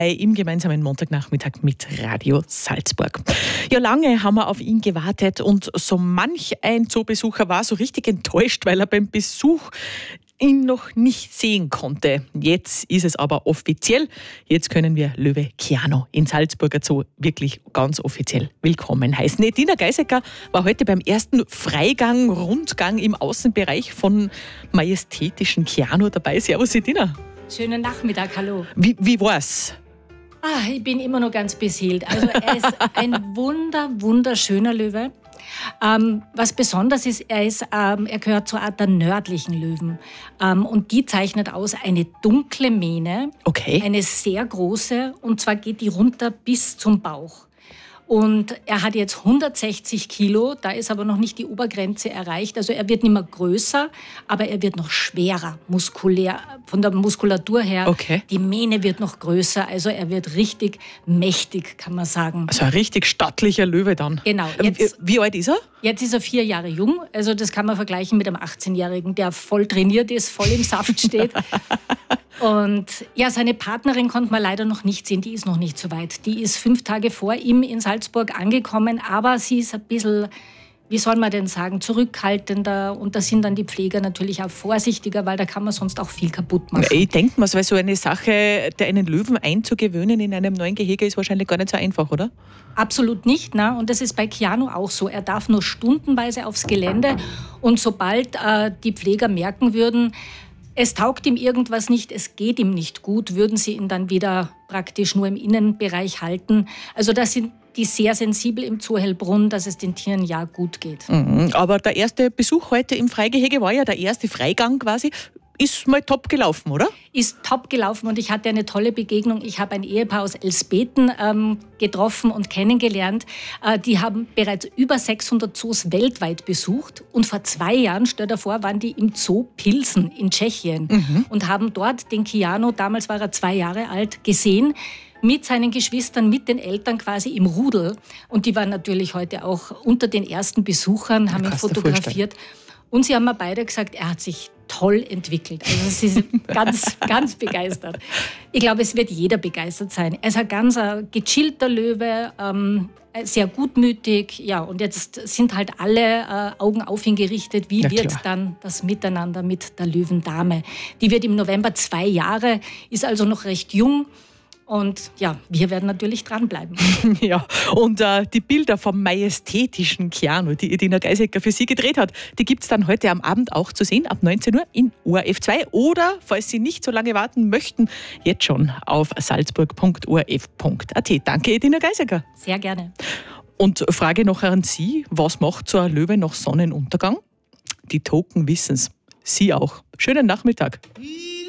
Im gemeinsamen Montagnachmittag mit Radio Salzburg. Ja, lange haben wir auf ihn gewartet und so manch ein Zoobesucher war so richtig enttäuscht, weil er beim Besuch ihn noch nicht sehen konnte. Jetzt ist es aber offiziell. Jetzt können wir Löwe Keanu in Salzburger Zoo wirklich ganz offiziell willkommen heißen. Edina Geisecker war heute beim ersten Rundgang im Außenbereich von majestätischen Keanu dabei. Servus, Edina. Schönen Nachmittag, hallo. Wie war's? Ich bin immer noch ganz beseelt. Also er ist ein wunderschöner Löwe. Was besonders ist, er gehört zur Art der nördlichen Löwen. Und die zeichnet aus eine dunkle Mähne, Okay. eine sehr große, und zwar geht die runter bis zum Bauch. Und er hat jetzt 160 Kilo, da ist aber noch nicht die Obergrenze erreicht. Also er wird nicht mehr größer, aber er wird noch schwerer, muskulär, von der Muskulatur her. Okay. Die Mähne wird noch größer, also er wird richtig mächtig, kann man sagen. Also ein richtig stattlicher Löwe dann. Genau. Wie alt ist er? Jetzt ist er 4 Jahre jung, also das kann man vergleichen mit einem 18-Jährigen, der voll trainiert ist, voll im Saft steht. Und ja, seine Partnerin konnte man leider noch nicht sehen, die ist noch nicht so weit. Die ist 5 Tage vor ihm in Salzburg angekommen, aber sie ist ein bisschen, wie soll man denn sagen, zurückhaltender, und da sind dann die Pfleger natürlich auch vorsichtiger, weil da kann man sonst auch viel kaputt machen. Ich denke mal, weil so eine Sache, einen Löwen einzugewöhnen in einem neuen Gehege, ist wahrscheinlich gar nicht so einfach, oder? Absolut nicht, ne? Und das ist bei Keanu auch so. Er darf nur stundenweise aufs Gelände, und sobald die Pfleger merken würden, es taugt ihm irgendwas nicht, es geht ihm nicht gut, würden sie ihn dann wieder praktisch nur im Innenbereich halten. Also da sind die sehr sensibel im Zoo Hellbrunn, dass es den Tieren ja gut geht. Aber der erste Besuch heute im Freigehege war ja der erste Freigang quasi. Ist mal top gelaufen, oder? Ist top gelaufen, und ich hatte eine tolle Begegnung. Ich habe ein Ehepaar aus Elsbeten getroffen und kennengelernt. Die haben bereits über 600 Zoos weltweit besucht, und vor 2 Jahren, stell dir vor, waren die im Zoo Pilsen in Tschechien und haben dort den Keanu, damals war er 2 Jahre alt, gesehen, mit seinen Geschwistern, mit den Eltern quasi im Rudel. Und die waren natürlich heute auch unter den ersten Besuchern, haben ihn fotografiert. Und sie haben mir beide gesagt, er hat sich toll entwickelt. Also sie sind ganz begeistert. Ich glaube, es wird jeder begeistert sein. Er ist ein ganz gechillter Löwe, sehr gutmütig. Ja, und jetzt sind halt alle Augen auf ihn gerichtet. Wie wird dann das Miteinander mit der Löwendame? Die wird im November 2 Jahre, ist also noch recht jung. Und ja, wir werden natürlich dranbleiben. Ja, und die Bilder vom majestätischen Keanu, die Edina Geisecker für Sie gedreht hat, die gibt es dann heute am Abend auch zu sehen, ab 19 Uhr in ORF2. Oder, falls Sie nicht so lange warten möchten, jetzt schon auf salzburg.orf.at. Danke, Edina Geisecker. Sehr gerne. Und Frage noch an Sie, was macht so ein Löwe nach Sonnenuntergang? Die Token wissen's. Sie auch. Schönen Nachmittag.